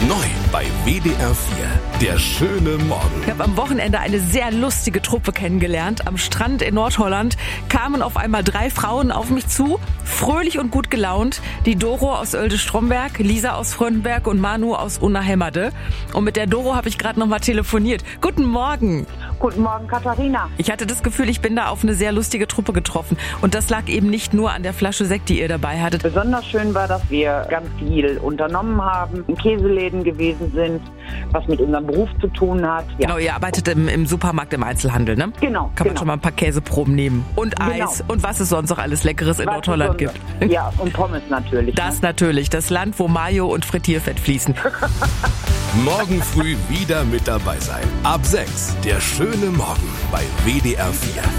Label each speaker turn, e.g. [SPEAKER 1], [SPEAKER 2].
[SPEAKER 1] Neu bei WDR 4. Der schöne Morgen.
[SPEAKER 2] Ich habe am Wochenende eine sehr lustige Truppe kennengelernt. Am Strand in Nordholland kamen auf einmal 3 Frauen auf mich zu, fröhlich und gut gelaunt. Die Doro aus Oelde-Stromberg, Lisa aus Fröndenberg und Manu aus Unna-Hemmerde. Und mit der Doro habe ich gerade noch mal telefoniert. Guten Morgen.
[SPEAKER 3] Guten Morgen, Katharina.
[SPEAKER 2] Ich hatte das Gefühl, ich bin da auf eine sehr lustige Truppe getroffen. Und das lag eben nicht nur an der Flasche Sekt, die ihr dabei hattet.
[SPEAKER 3] Besonders schön war, dass wir ganz viel unternommen haben, in Käseläden gewesen sind, was mit unserem Beruf zu tun hat. Ja.
[SPEAKER 2] Genau, ihr arbeitet im Supermarkt, im Einzelhandel, ne?
[SPEAKER 3] Genau.
[SPEAKER 2] Kann man schon mal ein paar Käseproben nehmen. Und Eis und was es sonst noch alles Leckeres in Nordholland gibt.
[SPEAKER 3] Ja, und Pommes natürlich.
[SPEAKER 2] Das natürlich, das Land, wo Mayo und Frittierfett fließen.
[SPEAKER 1] Morgen früh wieder mit dabei sein. Ab 6. Der schöne Morgen bei WDR 4.